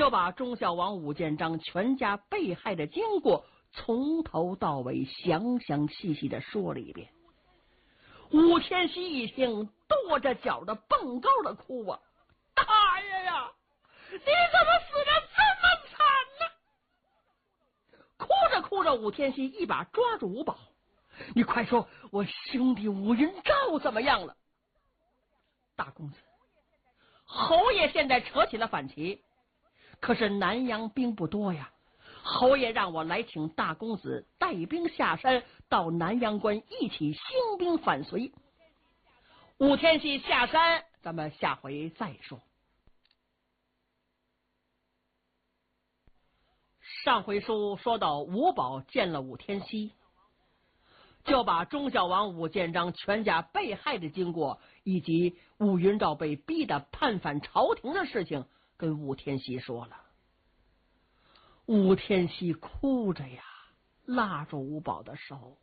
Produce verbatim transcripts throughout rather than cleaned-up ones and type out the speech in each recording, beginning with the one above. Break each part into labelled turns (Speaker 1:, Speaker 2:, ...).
Speaker 1: 就把忠孝王武建章全家被害的经过从头到尾详详细细的说了一遍。武天锡一听，跺着脚的蹦高的哭啊：“大爷呀，你怎么死的这么惨呢？”哭着哭着，武天锡一把抓住吴宝：“你快说，我兄弟武云照怎么样了？”大公子，侯爷现在扯起了反旗，可是南阳兵不多呀。侯爷让我来请大公子带兵下山，到南阳关一起兴兵反隋。武天锡下山，咱们下回再说。上回书说到吴宝见了武天锡，就把忠孝王武建章全家被害的经过，以及武云照被逼得叛反朝廷的事情跟武天锡说了。武天锡哭着呀，拉住吴宝的手：“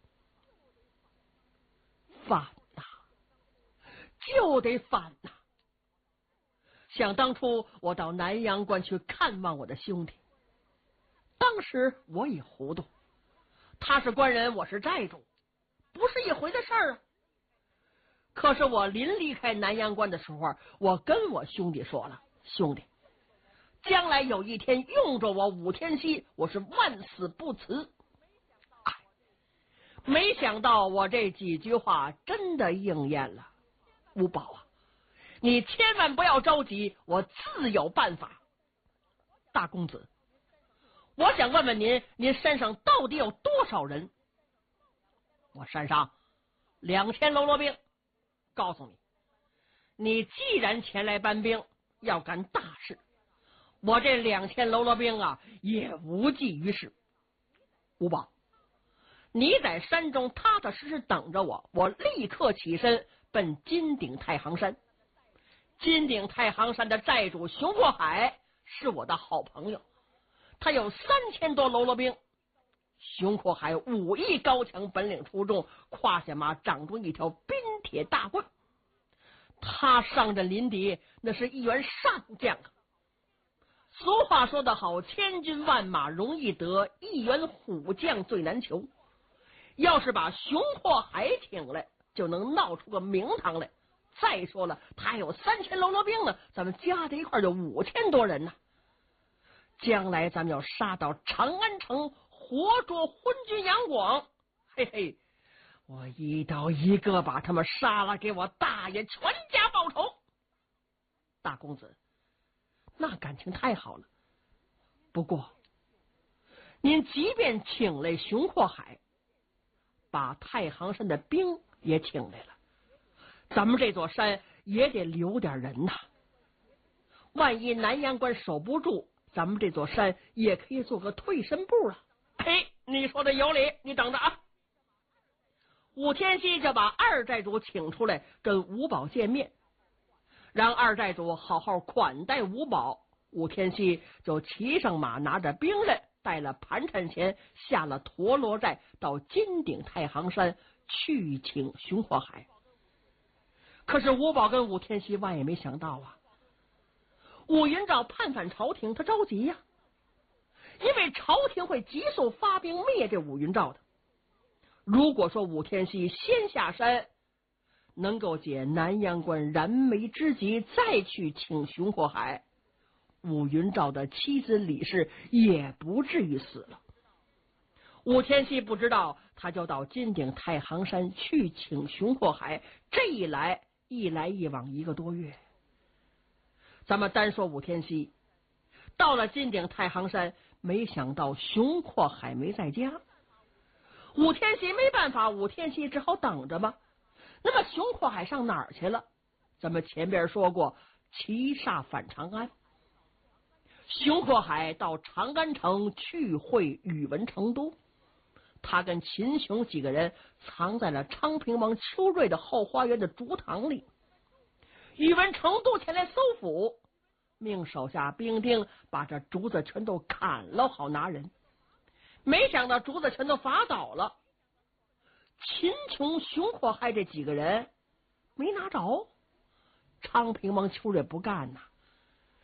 Speaker 1: 反呐，就得反呐！想当初我到南阳关去看望我的兄弟，当时我也糊涂，他是官人，我是寨主，不是一回的事儿啊。可是我临离开南阳关的时候，我跟我兄弟说了，兄弟，将来有一天用着我武天锡，我是万死不辞。哎，没想到我这几句话真的应验了。吴宝啊，你千万不要着急，我自有办法。大公子，我想问问您，您山上到底有多少人？我山上两千喽啰兵。告诉你，你既然前来搬兵，要干大事，我这两千喽啰兵啊，也无济于事。吴宝，你在山中踏踏实实等着我，我立刻起身奔金顶太行山。金顶太行山的寨主熊过海是我的好朋友，他有三千多喽啰兵。熊阔海武艺高强，本领出众，胯下马长出一条冰铁大棍，他上阵临敌，那是一员上将啊。俗话说得好，千军万马容易得，一员虎将最难求。要是把熊阔海请来，就能闹出个名堂来。再说了，他还有三千喽啰兵呢，咱们加在一块就五千多人呢。将来咱们要杀到长安城，活捉昏君杨广，嘿嘿，我一刀一个把他们杀了，给我大爷全家报仇。大公子，那感情太好了。不过您即便请来熊阔海，把太行山的兵也请来了，咱们这座山也得留点人呐。万一南阳关守不住，咱们这座山也可以做个退身步啊。嘿，你说的有理，你等着啊。武天锡就把二寨主请出来跟吴宝见面，让二寨主好好款待吴宝。武天锡就骑上马，拿着兵刃，带了盘缠钱，下了陀螺寨，到金顶太行山去请熊阔海。可是吴宝跟武天锡万也没想到啊，武云照叛反朝廷，他着急呀、啊，因为朝廷会急速发兵灭这武云照的。如果说武天锡先下山，能够解南阳关燃眉之急，再去请熊阔海，武云照的妻子李氏也不至于死了。武天锡不知道，他就到金顶太行山去请熊阔海，这一来一来一往一个多月。咱们单说武天锡到了金顶太行山，没想到熊阔海没在家。武天锡没办法，武天锡只好等着吧。那么熊阔海上哪儿去了？咱们前边说过，骑煞返长安。熊阔海到长安城去会宇文成都，他跟秦琼几个人藏在了昌平王邱瑞的后花园的竹堂里。宇文成都前来搜捕，命手下兵丁把这竹子全都砍了，好拿人。没想到竹子全都伐倒了，秦琼、熊阔海这几个人没拿着。昌平王邱瑞不干呐、啊，